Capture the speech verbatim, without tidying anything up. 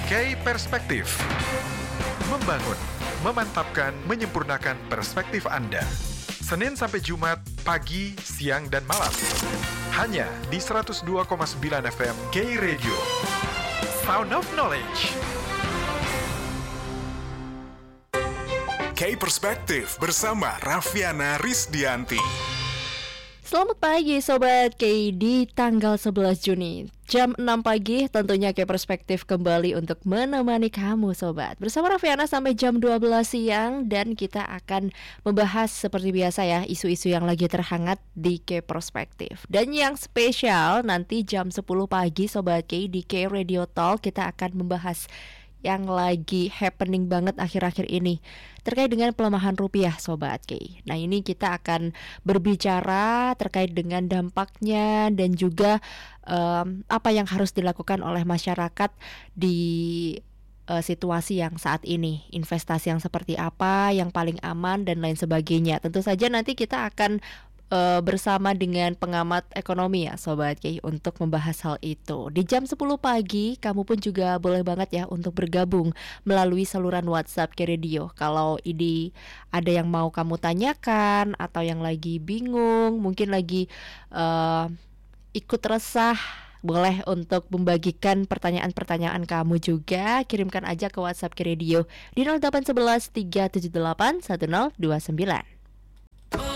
K Perspektif. Membangun, memantapkan, menyempurnakan perspektif Anda. Senin sampai Jumat, pagi, siang, dan malam. Hanya di seratus dua koma sembilan F M K Radio. Sound of Knowledge. K Perspektif bersama Raffiana Rizdianti. Selamat pagi Sobat K di tanggal sebelas Juni jam enam pagi, tentunya K Perspektif kembali untuk menemani kamu Sobat. Bersama Raffiana sampai jam dua belas siang. Dan kita akan membahas seperti biasa ya, isu-isu yang lagi terhangat di K Perspektif. Dan yang spesial nanti jam sepuluh pagi Sobat K di K Radio Talk, kita akan membahas yang lagi happening banget akhir-akhir ini terkait dengan pelemahan rupiah Sobat K. Nah ini kita akan berbicara terkait dengan dampaknya dan juga um, apa yang harus dilakukan oleh masyarakat di uh, situasi yang saat ini. Investasi yang seperti apa, yang paling aman dan lain sebagainya. Tentu saja nanti kita akan Uh, bersama dengan pengamat ekonomi ya Sobat K untuk membahas hal itu. Di jam sepuluh pagi kamu pun juga boleh banget ya untuk bergabung melalui saluran WhatsApp K Radio. Kalau ini ada yang mau kamu tanyakan atau yang lagi bingung, mungkin lagi uh, ikut resah, boleh untuk membagikan pertanyaan-pertanyaan kamu juga. Kirimkan aja ke WhatsApp K Radio di nol delapan satu satu tiga tujuh delapan satu nol dua sembilan.